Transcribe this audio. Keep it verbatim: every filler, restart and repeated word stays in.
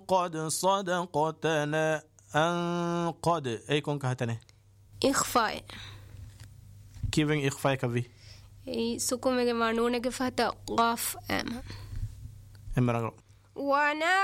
قد صدقتنا أن قد أي كون كهتنه إخفاء كيفين إخفاء كفي إي سكون مجمع نون كفتا قاف أم إمرأة وانا